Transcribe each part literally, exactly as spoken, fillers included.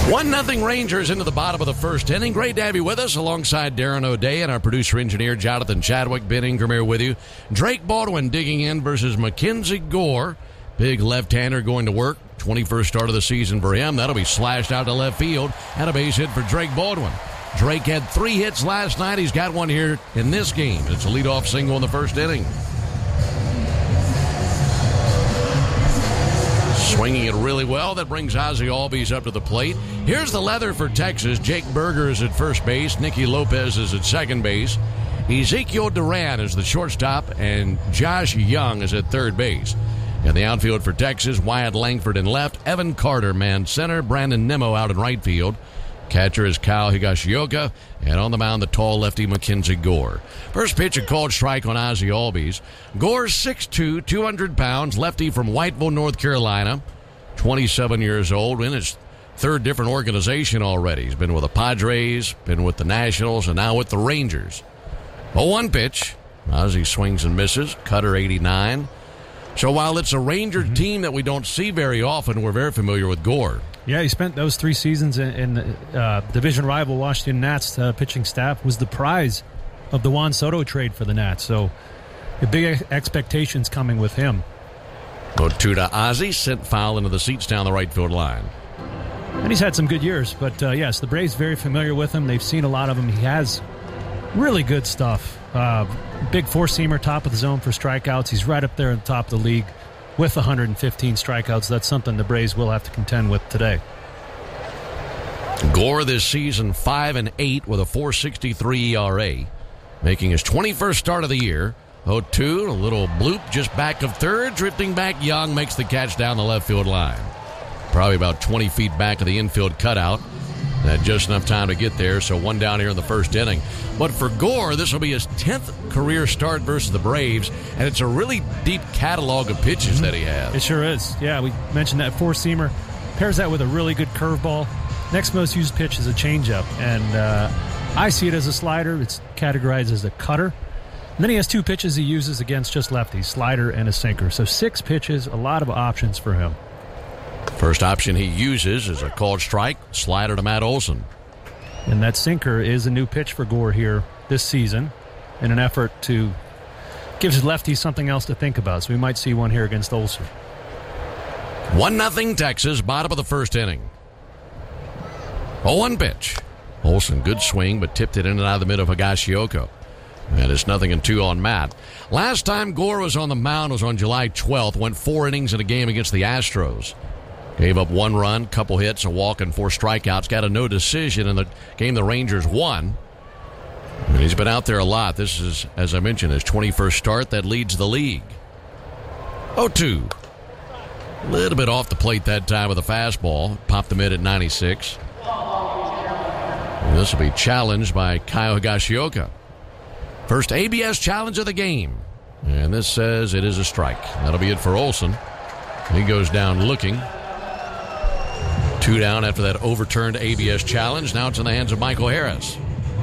one nothing Rangers into the bottom of the first inning. Great to have you with us alongside Darren O'Day and our producer-engineer Jonathan Chadwick. Ben Ingram here with you. Drake Baldwin digging in versus Mackenzie Gore. Big left-hander going to work. twenty-first start of the season for him. That'll be slashed out to left field. And a base hit for Drake Baldwin. Drake had three hits last night. He's got one here in this game. It's a leadoff single in the first inning. Swinging it really well. That brings Ozzie Albies up to the plate. Here's the leather for Texas. Jake Berger is at first base. Nicky Lopez is at second base. Ezekiel Duran is the shortstop. And Josh Young is at third base. In the outfield for Texas, Wyatt Langford in left. Evan Carter, man center. Brandon Nimmo out in right field. Catcher is Kyle Higashioka. And on the mound, the tall lefty Mackenzie Gore. First pitch, a called strike on Ozzie Albies. Gore's six two, two hundred pounds, lefty from Whiteville, North Carolina. twenty-seven years old, in his third different organization already. He's been with the Padres, been with the Nationals, and now with the Rangers. A one pitch. Ozzie swings and misses. Cutter eighty-nine. So while it's a Ranger mm-hmm. team that we don't see very often, we're very familiar with Gore. Yeah, he spent those three seasons in, in uh, division rival Washington Nats uh, pitching staff. Was the prize of the Juan Soto trade for the Nats. So the big expectations coming with him. oh two to Ozzie, sent foul into the seats down the right field line. And he's had some good years, but uh, yes, the Braves very familiar with him. They've seen a lot of him. He has really good stuff. Uh, big four-seamer, top of the zone for strikeouts. He's right up there at the top of the league with one hundred fifteen strikeouts. That's something the Braves will have to contend with today. Gore this season five and eight with a four sixty-three E R A, making his twenty-first start of the year. oh two, a little bloop just back of third. Drifting back, Young makes the catch down the left field line. Probably about twenty feet back of the infield cutout. Had just enough time to get there, so one down here in the first inning. But for Gore, this will be his tenth career start versus the Braves, and it's a really deep catalog of pitches that he has. It sure is. Yeah, we mentioned that four-seamer. Pairs that with a really good curveball. Next most used pitch is a changeup, and uh, I see it as a slider. It's categorized as a cutter. And then he has two pitches he uses against just lefties, slider and a sinker. So six pitches, a lot of options for him. First option he uses is a called strike, slider to Matt Olson. And that sinker is a new pitch for Gore here this season in an effort to give his lefties something else to think about. So we might see one here against Olson. one nothing Texas, bottom of the first inning. oh one pitch. Olson, good swing, but tipped it in and out of the middle of Higashioka. And it's nothing and two on Matt. Last time Gore was on the mound was on July twelfth. Went four innings in a game against the Astros. Gave up one run, couple hits, a walk, and four strikeouts. Got a no decision in the game the Rangers won. And he's been out there a lot. This is, as I mentioned, his twenty-first start. That leads the league. oh two. A little bit off the plate that time with a fastball. Popped the mid at ninety-six. And this will be challenged by Kyle Higashioka. First A B S challenge of the game. And this says it is a strike. That'll be it for Olson. He goes down looking. Two down after that overturned A B S challenge. Now it's in the hands of Michael Harris.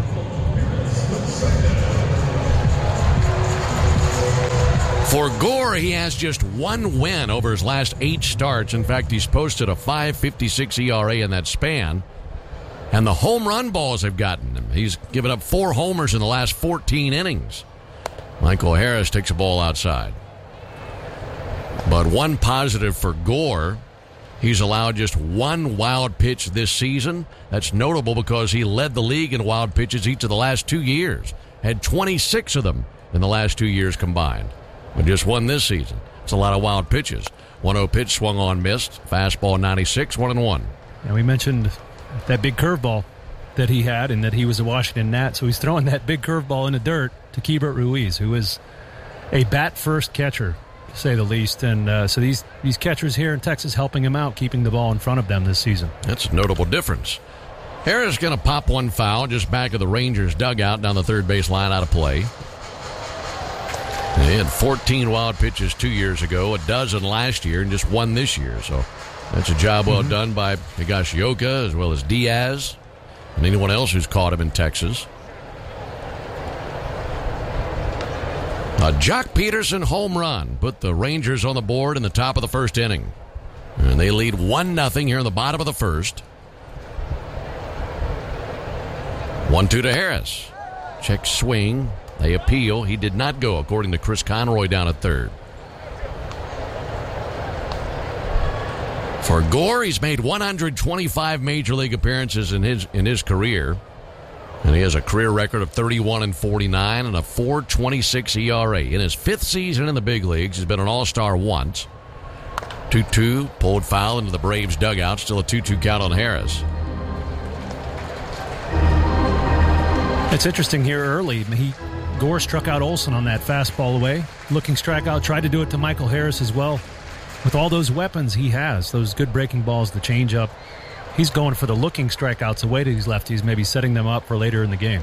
For Gore, he has just one win over his last eight starts. In fact, he's posted a five fifty-six E R A in that span. And the home run balls have gotten him. He's given up four homers in the last fourteen innings. Michael Harris takes a ball outside. But one positive for Gore, he's allowed just one wild pitch this season. That's notable because he led the league in wild pitches each of the last two years. Had twenty-six of them in the last two years combined. But just one this season. It's a lot of wild pitches. one oh pitch swung on, missed. Fastball ninety-six, one and one. And we mentioned that big curveball that he had and that he was a Washington Nat. So he's throwing that big curveball in the dirt to Keibert Ruiz, who is a bat-first catcher, to say the least. And uh, so these, these catchers here in Texas helping him out, keeping the ball in front of them this season. That's a notable difference. Harris going to pop one foul just back of the Rangers dugout down the third base line out of play. They had fourteen wild pitches two years ago, a dozen last year, and just one this year. So that's a job well mm-hmm. done by Higashioka as well as Diaz and anyone else who's caught him in Texas. A Jock Peterson home run put the Rangers on the board in the top of the first inning. And they lead one nothing here in the bottom of the first. one two to Harris. Check swing. They appeal. He did not go, according to Chris Conroy down at third. For Gore, he's made one hundred twenty-five major league appearances in his in his career. And he has a career record of thirty-one and forty-nine and a four twenty-six E R A. In his fifth season in the big leagues, he's been an all-star once. two two, pulled foul into the Braves dugout. Still a two two count on Harris. It's interesting here early. He Gore struck out Olson on that fastball away. Looking strikeout, tried to do it to Michael Harris as well. With all those weapons he has, those good breaking balls, the changeup, he's going for the looking strikeouts away to these lefties, maybe setting them up for later in the game.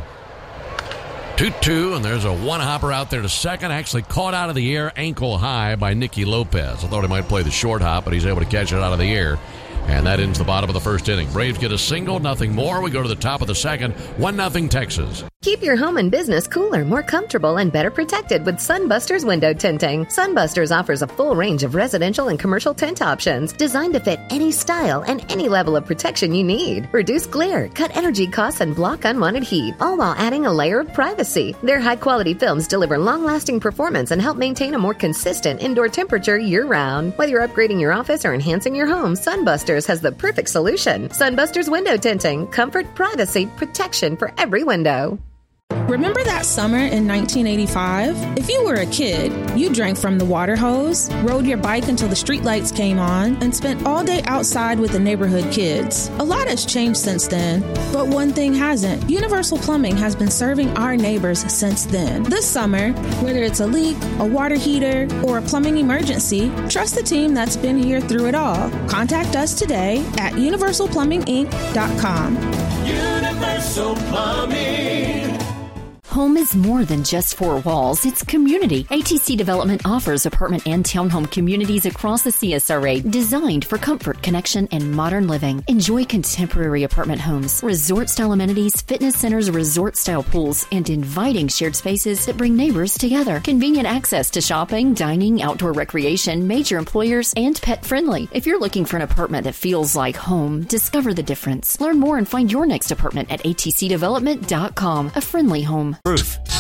two two, and there's a one-hopper out there to second. Actually caught out of the air ankle high by Nicky Lopez. I thought he might play the short hop, but he's able to catch it out of the air. And that ends the bottom of the first inning. Braves get a single, nothing more. We go to the top of the second, one nothing Texas. Keep your home and business cooler, more comfortable, and better protected with Sunbusters window tinting. Sunbusters offers a full range of residential and commercial tint options designed to fit any style and any level of protection you need. Reduce glare, cut energy costs, and block unwanted heat, all while adding a layer of privacy. Their high-quality films deliver long-lasting performance and help maintain a more consistent indoor temperature year-round. Whether you're upgrading your office or enhancing your home, Sunbusters has the perfect solution. Sunbusters window tinting. Comfort, privacy, protection for every window. Remember that summer in nineteen eighty-five? If you were a kid, you drank from the water hose, rode your bike until the streetlights came on, and spent all day outside with the neighborhood kids. A lot has changed since then, but one thing hasn't. Universal Plumbing has been serving our neighbors since then. This summer, whether it's a leak, a water heater, or a plumbing emergency, trust the team that's been here through it all. Contact us today at universal plumbing inc dot com. Universal Plumbing. Home is more than just four walls. It's community. A T C Development offers apartment and townhome communities across the C S R A designed for comfort, connection, and modern living. Enjoy contemporary apartment homes, resort-style amenities, fitness centers, resort-style pools, and inviting shared spaces that bring neighbors together. Convenient access to shopping, dining, outdoor recreation, major employers, and pet-friendly. If you're looking for an apartment that feels like home, discover the difference. Learn more and find your next apartment at A T C development dot com. A friendly home. Roof,